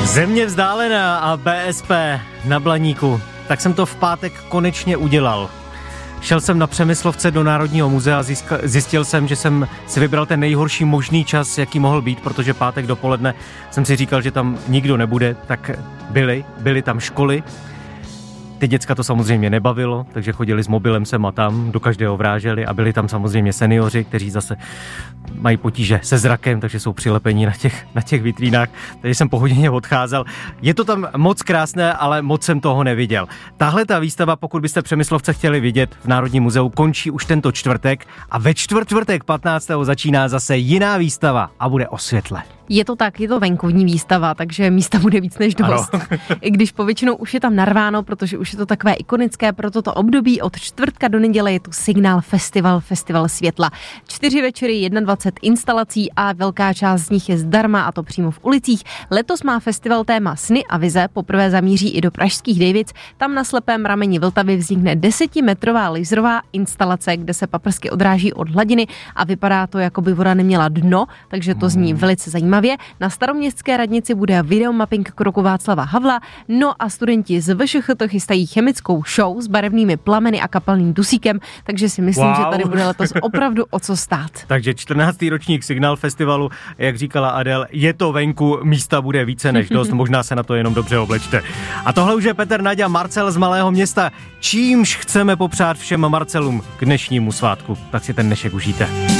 Země vzdálená a BSP na Blaníku. Tak jsem to v pátek konečně udělal. Šel jsem na Přemyslovce do Národního muzea a zjistil jsem, že jsem si vybral ten nejhorší možný čas, jaký mohl být, protože pátek dopoledne jsem si říkal, že tam nikdo nebude, tak byly tam školy. Ty děcka to samozřejmě nebavilo, takže chodili s mobilem sem a tam, do každého vráželi a byli tam samozřejmě seniori, kteří zase mají potíže se zrakem, takže jsou přilepení na těch vitrínách, takže jsem po hodině odcházel. Je to tam moc krásné, ale moc jsem toho neviděl. Tahle ta výstava, pokud byste Přemyslovce chtěli vidět v Národním muzeu, končí už tento čtvrtek a ve čtvrtek 15. začíná zase jiná výstava a bude o světle. Je to tak, je to venkovní výstava, takže místa bude víc než dost. I když povětšinou už je tam narváno, protože už je to takové ikonické pro toto období. Od čtvrtka do neděle je tu Signál Festival světla. 4 večery, 21 instalací a velká část z nich je zdarma, a to přímo v ulicích. Letos má festival téma Sny a vize, poprvé zamíří i do pražských Dejvic. Tam na slepém rameni Vltavy vznikne 10metrová laserová instalace, kde se paprsky odráží od hladiny a vypadá to, jako by voda neměla dno, takže to zní velice zajímavě. Na Staroměstské radnici bude videomapping kroku Václava Havla, no a studenti z VŠCHT chystají chemickou show s barevnými plameny a kapalným dusíkem, takže si myslím, že tady bude letos opravdu o co stát. Takže 14. ročník Signál festivalu, jak říkala Adel, je to venku, místa bude více než dost, možná se na to jenom dobře oblečte. A tohle už je Petr, Naďa, Marcel z Malého Města, čímž chceme popřát všem Marcelům k dnešnímu svátku. Tak si ten dnešek užijte.